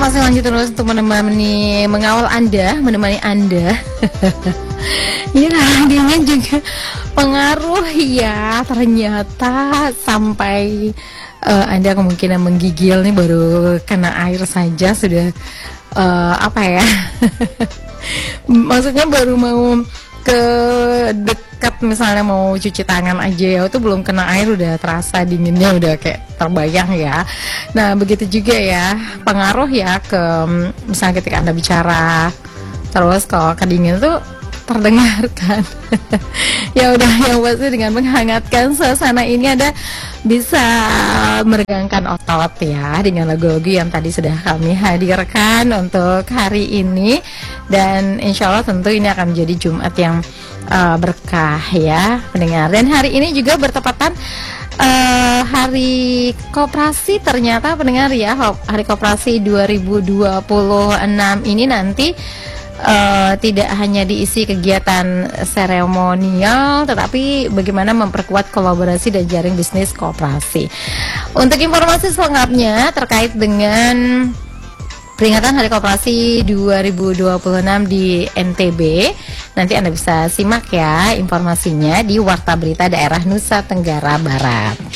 masih lanjut terus untuk menemani Anda. Ya, dengan juga pengaruh ya, ternyata sampai Anda kemungkinan menggigil nih baru kena air saja sudah apa ya? Maksudnya baru mau ke dekat misalnya mau cuci tangan aja ya, itu belum kena air udah terasa dinginnya, udah kayak terbayang ya. Nah begitu juga ya pengaruh ya ke misalnya ketika Anda bicara terus kalau kedingin tuh terdengarkan. Ya udah, yang pasti dengan menghangatkan suasana ini Anda bisa meregangkan otot ya dengan lagu-lagu yang tadi sudah kami hadirkan untuk hari ini, dan insya Allah tentu ini akan menjadi Jumat yang berkah ya pendengar. Dan hari ini juga bertepatan Hari Koperasi ternyata pendengar ya. Hari Koperasi 2026 ini nanti tidak hanya diisi kegiatan seremonial, tetapi bagaimana memperkuat kolaborasi dan jaring bisnis koperasi. Untuk informasi selengkapnya terkait dengan peringatan Hari Koperasi 2026 di NTB, nanti Anda bisa simak ya informasinya di Warta Berita Daerah Nusa Tenggara Barat.